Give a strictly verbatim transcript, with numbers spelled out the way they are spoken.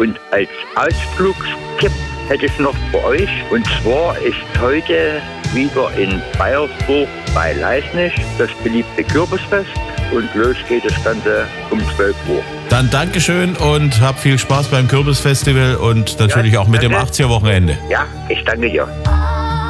Und als Ausflugstipp hätte ich noch für euch. Und zwar ist heute wieder in Baiersburg bei Leisnig das beliebte Kürbisfest. Und los geht das Ganze um zwölf Uhr. Dann Dankeschön und hab viel Spaß beim Kürbisfestival und natürlich ja, auch mit dem achtziger-Wochenende. Ja, ich danke dir.